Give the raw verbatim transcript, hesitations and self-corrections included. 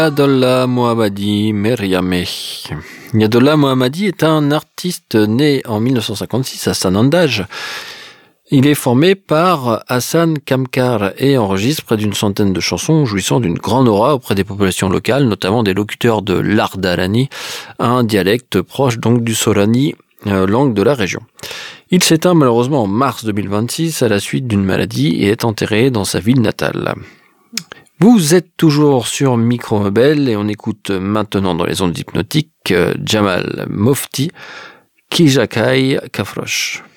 Niadoullah Mohammadi Meriameh. Niadoullah Mohammadi est un artiste né en mille neuf cent cinquante-six à Sanandaj. Il est formé par Hassan Kamkar et enregistre près d'une centaine de chansons jouissant d'une grande aura auprès des populations locales, notamment des locuteurs de l'Ardarani, un dialecte proche donc du Sorani, euh, langue de la région. Il s'éteint malheureusement en mars deux mille vingt-six à la suite d'une maladie et est enterré dans sa ville natale. Vous êtes toujours sur Micro Rebelle et on écoute maintenant dans les ondes hypnotiques euh, Jamal Mofti, Kijakai Kafrosh.